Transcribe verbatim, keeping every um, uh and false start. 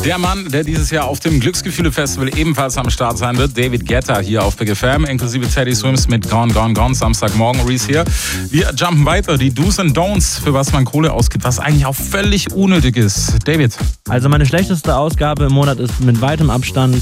Der Mann, der dieses Jahr auf dem Glücksgefühle-Festival ebenfalls am Start sein wird, David Guetta hier auf Big F M, inklusive Teddy Swims mit Gone, Gone, Gone, Samstagmorgen, Reese hier. Wir jumpen weiter, die Do's and Don'ts, für was man Kohle ausgibt, was eigentlich auch völlig unnötig ist. David? Also meine schlechteste Ausgabe im Monat ist mit weitem Abstand